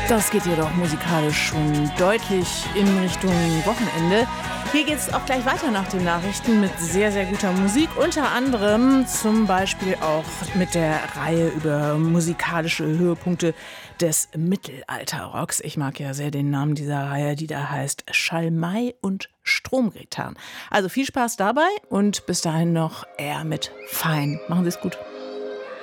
Das geht jedoch musikalisch schon deutlich in Richtung Wochenende. Hier geht es auch gleich weiter nach den Nachrichten mit sehr, sehr guter Musik. Unter anderem zum Beispiel auch mit der Reihe über musikalische Höhepunkte des Mittelalterrocks. Ich mag ja sehr den Namen dieser Reihe, die da heißt Schalmei und Stromgitarren. Also viel Spaß dabei und bis dahin noch eher mit Fein. Machen Sie es gut.